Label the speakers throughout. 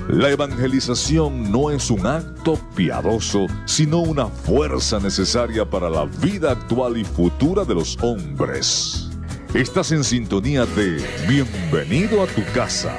Speaker 1: La evangelización no es un acto piadoso, sino una fuerza necesaria para la vida actual y futura de los hombres. Estás en sintonía de Bienvenido a tu casa.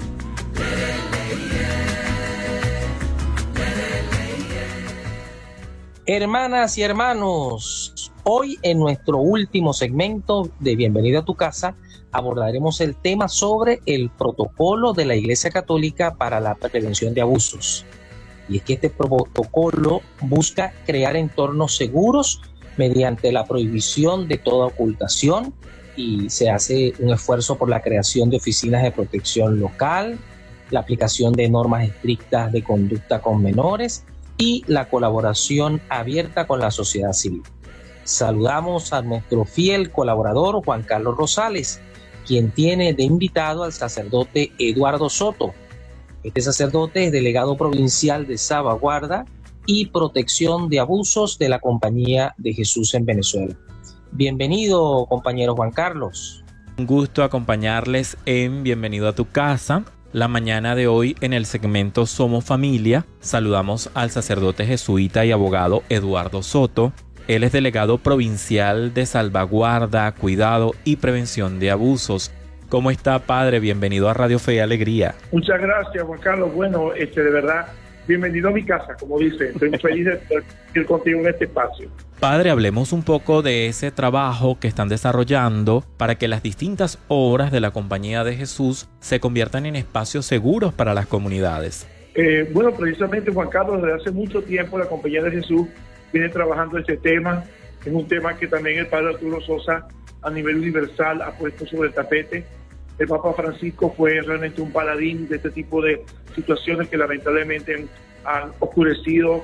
Speaker 2: Hermanas y hermanos, hoy en nuestro último segmento de Bienvenido a tu casa abordaremos el tema sobre el protocolo de la Iglesia Católica para la prevención de abusos. Y es que este protocolo busca crear entornos seguros mediante la prohibición de toda ocultación, y se hace un esfuerzo por la creación de oficinas de protección local, la aplicación de normas estrictas de conducta con menores y la colaboración abierta con la sociedad civil. Saludamos a nuestro fiel colaborador Juan Carlos Rosales, quien tiene de invitado al sacerdote Eduardo Soto. Este sacerdote es delegado provincial de salvaguarda y protección de abusos de la Compañía de Jesús en Venezuela. Bienvenido, compañero Juan Carlos.
Speaker 3: Un gusto acompañarles en Bienvenido a tu casa. La mañana de hoy, en el segmento Somos Familia, saludamos al sacerdote jesuita y abogado Eduardo Soto. Él es delegado provincial de salvaguarda, cuidado y prevención de abusos. ¿Cómo está, padre? Bienvenido a Radio Fe y Alegría.
Speaker 4: Muchas gracias, Juan Carlos. Bueno, de verdad, bienvenido a mi casa, como dice. Estoy feliz de estar contigo en este espacio.
Speaker 3: Padre, hablemos un poco de ese trabajo que están desarrollando para que las distintas obras de la Compañía de Jesús se conviertan en espacios seguros para las comunidades.
Speaker 4: Bueno, precisamente, Juan Carlos, desde hace mucho tiempo la Compañía de Jesús viene trabajando este tema. Es un tema que también el padre Arturo Sosa a nivel universal ha puesto sobre el tapete. El Papa Francisco fue realmente un paladín de este tipo de situaciones que lamentablemente han oscurecido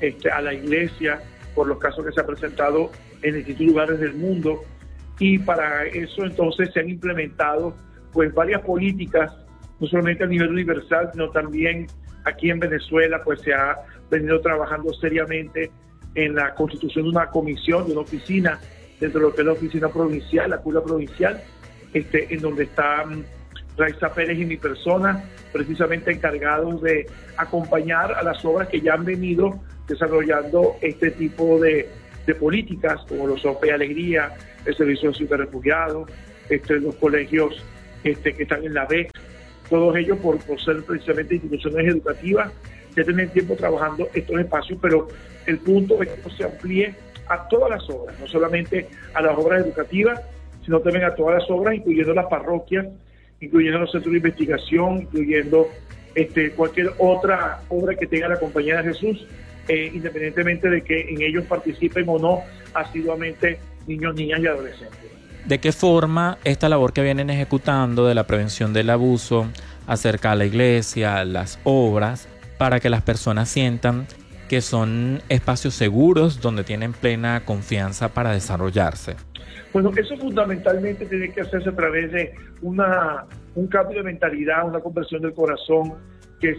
Speaker 4: a la Iglesia por los casos que se han presentado en distintos lugares del mundo, y para eso entonces se han implementado pues varias políticas, no solamente a nivel universal, sino también aquí en Venezuela pues se ha venido trabajando seriamente en la constitución de una comisión, de una oficina, dentro de lo que es la oficina provincial, la cura provincial, en donde están Raiza Pérez y mi persona, precisamente encargados de acompañar a las obras que ya han venido desarrollando este tipo de políticas, como los Fe y Alegría, el Servicio de Ciudad de Refugiados, los colegios que están en la BEC, todos ellos por ser precisamente instituciones educativas que tienen tiempo trabajando estos espacios, pero el punto es que esto se amplíe a todas las obras, no solamente a las obras educativas, sino también a todas las obras, incluyendo las parroquias, incluyendo los centros de investigación, incluyendo cualquier otra obra que tenga la Compañía de Jesús, independientemente de que en ellos participen o no asiduamente niños, niñas y adolescentes.
Speaker 3: ¿De qué forma esta labor que vienen ejecutando de la prevención del abuso acerca a la iglesia, las obras, para que las personas sientan que son espacios seguros donde tienen plena confianza para desarrollarse?
Speaker 4: Bueno, eso fundamentalmente tiene que hacerse a través de un cambio de mentalidad, una conversión del corazón que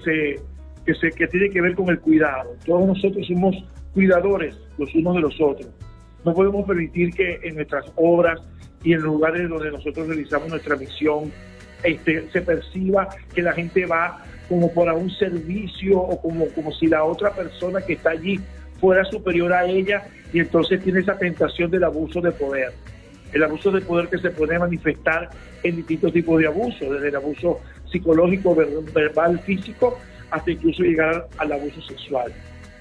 Speaker 4: tiene que ver con el cuidado. Todos nosotros somos cuidadores los unos de los otros. No podemos permitir que en nuestras obras y en lugares donde nosotros realizamos nuestra misión se perciba que la gente va como por un servicio o como si la otra persona que está allí fuera superior a ella, y entonces tiene esa tentación del abuso de poder. El abuso de poder que se puede manifestar en distintos tipos de abusos, desde el abuso psicológico, verbal, físico, hasta incluso llegar al abuso sexual.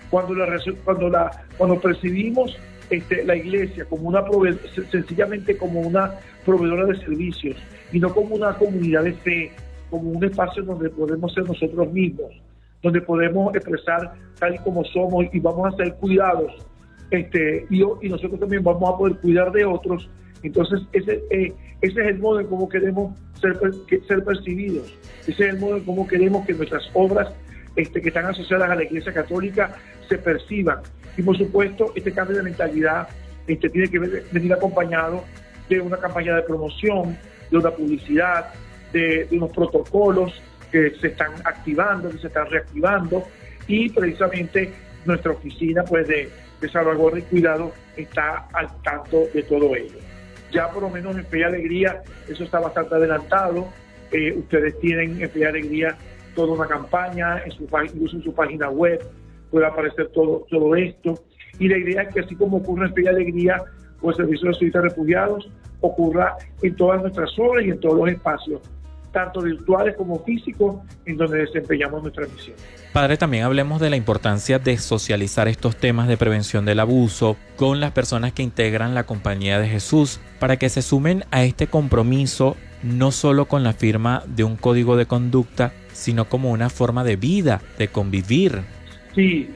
Speaker 4: Cuando percibimos la iglesia como sencillamente como una proveedora de servicios y no como una comunidad de fe, como un espacio donde podemos ser nosotros mismos, donde podemos expresar tal y como somos y vamos a ser cuidados, y nosotros también vamos a poder cuidar de otros. Entonces ese es el modo en cómo queremos ser percibidos, ese es el modo en cómo queremos que nuestras obras que están asociadas a la Iglesia Católica se perciban. Y por supuesto este cambio de mentalidad tiene que venir acompañado de una campaña de promoción, de una publicidad, de unos protocolos que se están activando, que se están reactivando, y precisamente nuestra oficina pues de salvaguarda y cuidado está al tanto de todo ello. Ya por lo menos en Fe y Alegría eso está bastante adelantado. Ustedes tienen en Fe y Alegría toda una campaña, incluso en su página web puede aparecer todo esto. Y la idea es que así como ocurre en Fe y Alegría o el Servicio de Jesuitas Refugiados, ocurra en todas nuestras obras y en todos los espacios, tanto virtuales como físicos, en donde desempeñamos nuestra misión.
Speaker 3: Padre, también hablemos de la importancia de socializar estos temas de prevención del abuso con las personas que integran la Compañía de Jesús, para que se sumen a este compromiso, no solo con la firma de un código de conducta, sino como una forma de vida, de convivir.
Speaker 4: Sí,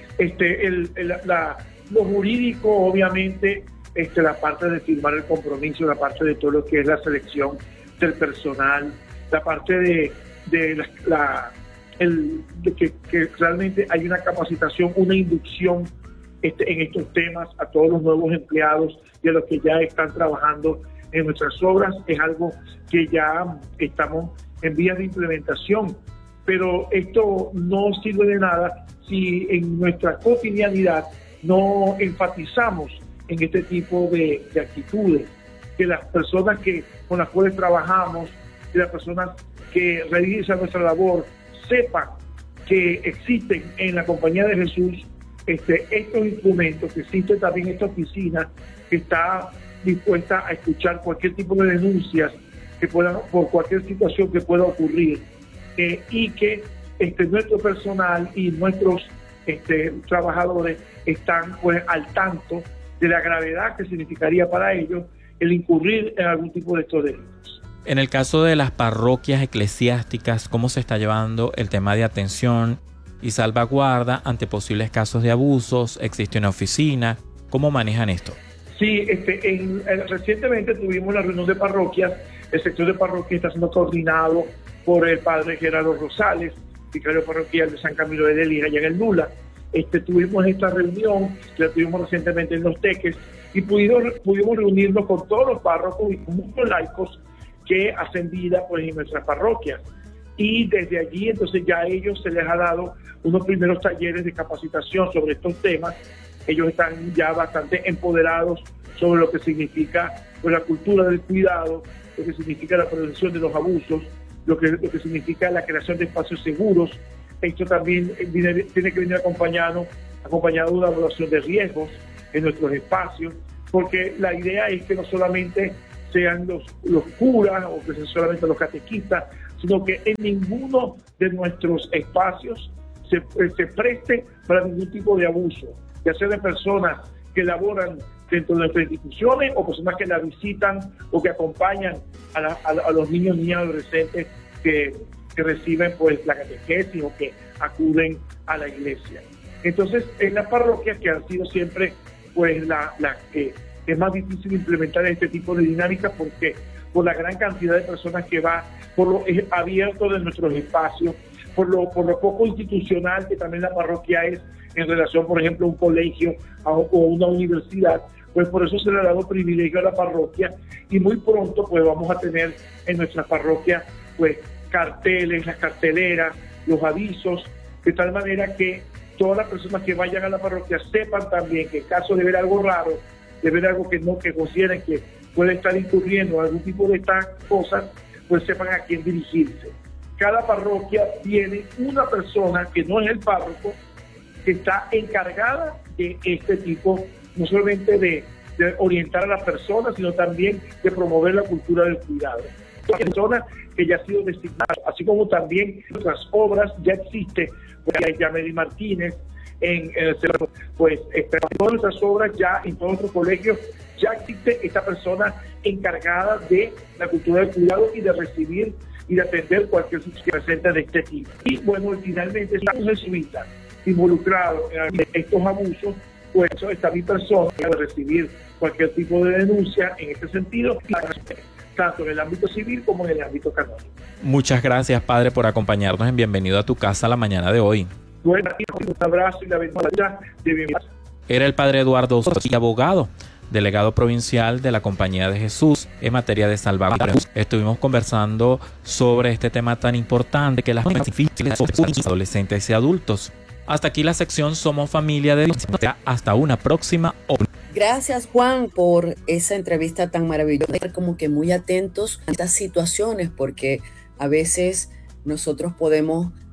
Speaker 4: lo jurídico, obviamente, la parte de firmar el compromiso, la parte de todo lo que es la selección del personal, la parte de que realmente hay una capacitación, una inducción en estos temas a todos los nuevos empleados y a los que ya están trabajando en nuestras obras, es algo que ya estamos en vías de implementación. Pero esto no sirve de nada si en nuestra cotidianidad no enfatizamos en este tipo de actitudes, que las personas con las cuales trabajamos, que las personas que realizan nuestra labor sepan que existen en la Compañía de Jesús estos instrumentos, que existe también esta oficina que está dispuesta a escuchar cualquier tipo de denuncias que puedan, por cualquier situación que pueda ocurrir, y que nuestro personal y nuestros trabajadores están pues al tanto de la gravedad que significaría para ellos el incurrir en algún tipo de estos delitos.
Speaker 3: En el caso de las parroquias eclesiásticas, ¿cómo se está llevando el tema de atención y salvaguarda ante posibles casos de abusos? ¿Existe una oficina? ¿Cómo manejan esto?
Speaker 4: Sí, recientemente tuvimos la reunión de parroquias. El sector de parroquia está siendo coordinado por el padre Gerardo Rosales, vicario parroquial de San Camilo de Delira, allá en el Nula. Tuvimos esta reunión, la tuvimos recientemente en Los Teques, y pudimos reunirnos con todos los párrocos y con muchos laicos que hacen vida pues en nuestras parroquias. Y desde allí entonces ya a ellos se les ha dado unos primeros talleres de capacitación sobre estos temas. Ellos están ya bastante empoderados sobre lo que significa pues, la cultura del cuidado, lo que significa la prevención de los abusos, lo que significa la creación de espacios seguros. Esto también tiene que venir acompañado de una evaluación de riesgos en nuestros espacios, porque la idea es que no solamente sean los curas o que sean solamente los catequistas, sino que en ninguno de nuestros espacios se preste para ningún tipo de abuso, ya sea de personas que laboran dentro de nuestras instituciones o personas que la visitan o que acompañan a los niños, niñas, adolescentes que reciben pues la catequesis o que acuden a la iglesia. Entonces, en las parroquias, que han sido siempre pues la que es más difícil implementar este tipo de dinámicas, porque por la gran cantidad de personas que va, por lo abierto de nuestros espacios, por lo poco institucional que también la parroquia es en relación, por ejemplo, a un colegio o una universidad, pues por eso se le ha dado privilegio a la parroquia, y muy pronto pues vamos a tener en nuestra parroquia pues carteles, las carteleras, los avisos, de tal manera que todas las personas que vayan a la parroquia sepan también que en caso de ver algo raro, de ver algo que consideren que puede estar incurriendo en algún tipo de estas cosas, pues sepan a quién dirigirse. Cada parroquia tiene una persona que no es el párroco, que está encargada de este tipo, no solamente de orientar a las personas, sino también de promover la cultura del cuidado. La persona que ya ha sido designada, así como también otras obras, ya existe, pues hay Yameli Martínez, en todas nuestras obras, ya en todos nuestros colegios, ya existe esta persona encargada de la cultura del cuidado y de recibir y de atender cualquier situación presente de este tipo. Y bueno, finalmente, si un jesuita involucrado en estos abusos, pues está mi persona de recibir cualquier tipo de denuncia en este sentido, tanto en el ámbito civil como en el ámbito canónico.
Speaker 3: Muchas gracias, Padre, por acompañarnos en Bienvenido a tu Casa la mañana de hoy.
Speaker 4: Bueno, un abrazo y la bendición de bienvenida.
Speaker 3: Era el Padre Eduardo Soto, abogado, delegado provincial de la Compañía de Jesús en materia de salvaguardia. Estuvimos conversando sobre este tema tan importante que las difíciles adolescentes y adultos. Hasta aquí la sección Somos Familia de Dios. Hasta una próxima.
Speaker 5: Gracias, Juan, por esa entrevista tan maravillosa. Estar como que muy atentos a estas situaciones, porque a veces nosotros podemos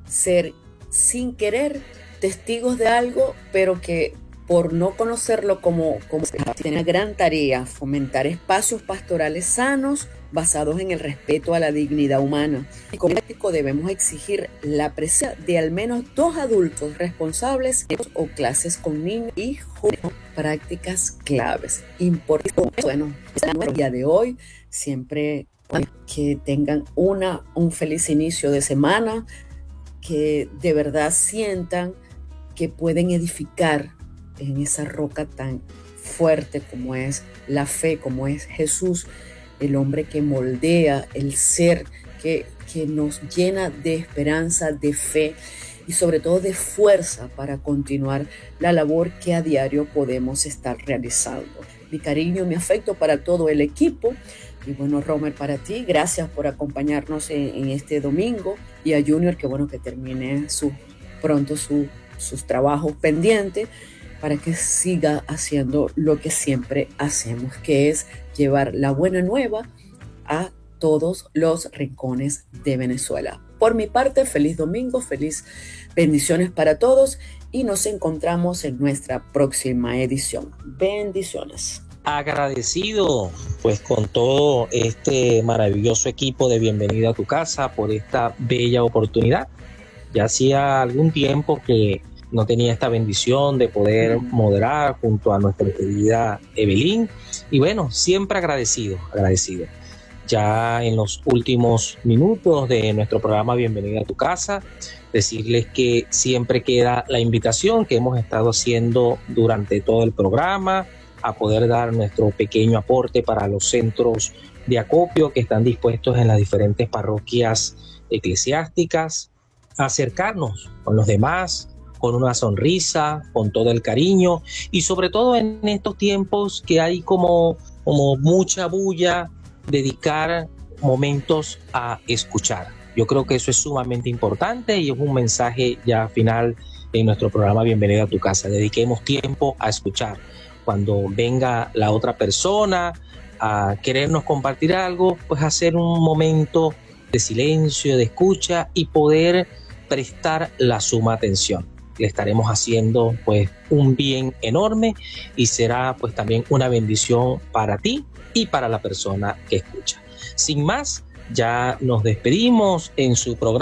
Speaker 5: ser sin querer testigos de algo, pero que por no conocerlo como tiene una gran tarea, fomentar espacios pastorales sanos basados en el respeto a la dignidad humana. Y como ético debemos exigir la presencia de al menos 2 adultos responsables o clases con niños y jóvenes. Prácticas claves. Importante. Bueno, el día de hoy, siempre que tengan un feliz inicio de semana, que de verdad sientan que pueden edificar en esa roca tan fuerte como es la fe, como es Jesús, el hombre que moldea el ser, que nos llena de esperanza, de fe y sobre todo de fuerza para continuar la labor que a diario podemos estar realizando. Mi cariño, mi afecto para todo el equipo. Y bueno, Romer, para ti, gracias por acompañarnos en este domingo. Y a Junior, que bueno que termine pronto sus trabajos pendientes, para que siga haciendo lo que siempre hacemos, que es llevar la buena nueva a todos los rincones de Venezuela. Por mi parte, feliz domingo, feliz bendiciones para todos y nos encontramos en nuestra próxima edición. Bendiciones.
Speaker 2: Agradecido pues con todo este maravilloso equipo de Bienvenida a tu Casa por esta bella oportunidad. Ya hacía algún tiempo que no tenía esta bendición de poder moderar junto a nuestra querida Evelyn. Y bueno, siempre agradecido. Ya en los últimos minutos de nuestro programa Bienvenida a tu Casa, decirles que siempre queda la invitación que hemos estado haciendo durante todo el programa a poder dar nuestro pequeño aporte para los centros de acopio que están dispuestos en las diferentes parroquias eclesiásticas, acercarnos con los demás, con una sonrisa, con todo el cariño y sobre todo en estos tiempos que hay como mucha bulla, dedicar momentos a escuchar. Yo creo que eso es sumamente importante y es un mensaje ya final en nuestro programa Bienvenida a tu Casa. Dediquemos tiempo a escuchar. Cuando venga la otra persona a querernos compartir algo, pues hacer un momento de silencio, de escucha y poder prestar la suma atención. Le estaremos haciendo pues un bien enorme y será pues también una bendición para ti y para la persona que escucha. Sin más, ya nos despedimos en su programa